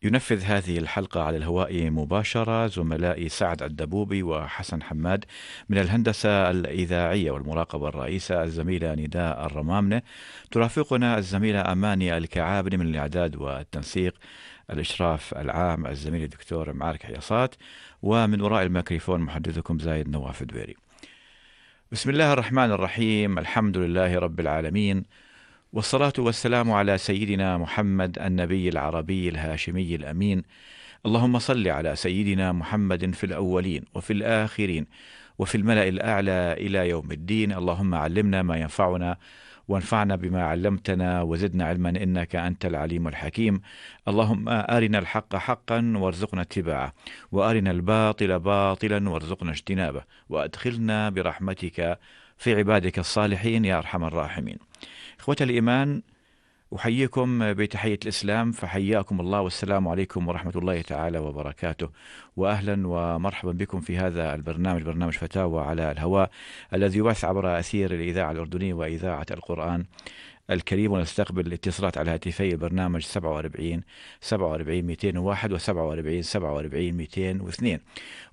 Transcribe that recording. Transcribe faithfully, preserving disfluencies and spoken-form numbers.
ينفذ هذه الحلقة على الهواء مباشرة زملائي سعد الدبوبي وحسن حماد، من الهندسة الإذاعية والمراقبة الرئيسة الزميلة نداء الرمامنة، ترافقنا الزميلة أماني الكعابني من الإعداد والتنسيق، الإشراف العام الزميل الدكتور معارك حياصات، ومن وراء الميكروفون محدثكم زايد نواف دويري. بسم الله الرحمن الرحيم، الحمد لله رب العالمين، والصلاة والسلام على سيدنا محمد النبي العربي الهاشمي الأمين. اللهم صل على سيدنا محمد في الأولين وفي الآخرين وفي الملأ الأعلى إلى يوم الدين. اللهم علمنا ما ينفعنا وانفعنا بما علمتنا وزدنا علما إنك أنت العليم الحكيم. اللهم أرنا الحق حقا وارزقنا اتباعه، وأرنا الباطل باطلا وارزقنا اجتنابه، وأدخلنا برحمتك في عبادك الصالحين يا أرحم الراحمين. إخوة الإيمان، أحييكم بتحية الإسلام، فحياكم الله والسلام عليكم ورحمة الله تعالى وبركاته، وأهلا ومرحبا بكم في هذا البرنامج، برنامج فتاوى على الهواء، الذي يبث عبر أثير الإذاعة الأردنية وإذاعة القرآن الكريم. ونستقبل الاتصالات على هاتفي البرنامج سبعة وأربعين سبعة وأربعين مئتين وواحد و سبعة وأربعين سبعة وأربعين مئتين واثنين.